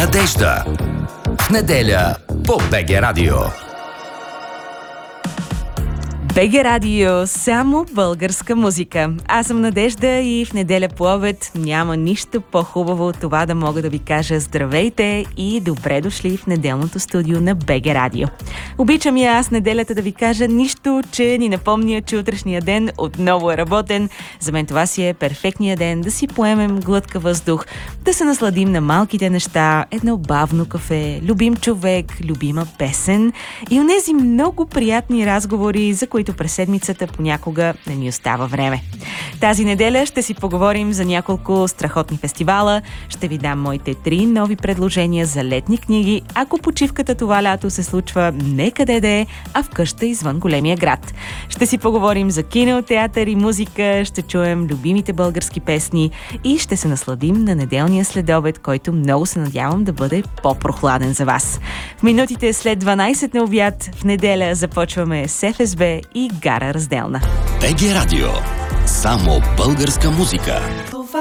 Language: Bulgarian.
Надежда. В неделя по БГ Радио. БГ Радио, само българска музика. Аз съм Надежда и в неделя по обед няма нищо по-хубаво от това да мога да ви кажа здравейте и добре дошли в неделното студио на БГ Радио. Обичам я аз неделята да ви кажа нищо, че ни напомня, че утрешния ден отново е работен. За мен това си е перфектният ден да си поемем глътка въздух, да се насладим на малките неща, едно бавно кафе, любим човек, любима песен и онези много приятни разговори, за които през седмицата понякога не ни остава време. Тази неделя ще си поговорим за няколко страхотни фестивала, ще ви дам моите 3 нови предложения за летни книги, ако почивката това лято се случва не къде да е, а вкъща извън големия град. Ще си поговорим за кино, театър и музика, ще чуем любимите български песни и ще се насладим на неделния следобед, който много се надявам да бъде по-прохладен за вас. В минутите след 12 на обяд в неделя започваме с ФСБ и Гара Разделна. БГ Радио. Само българска музика. Това